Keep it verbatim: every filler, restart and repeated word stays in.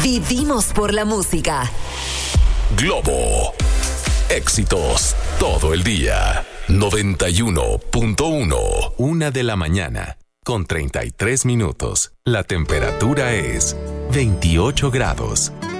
Vivimos por la música. Globo. Éxitos todo el día. noventa y uno punto uno. Una de la mañana, con treinta y tres minutos. La temperatura es veintiocho grados.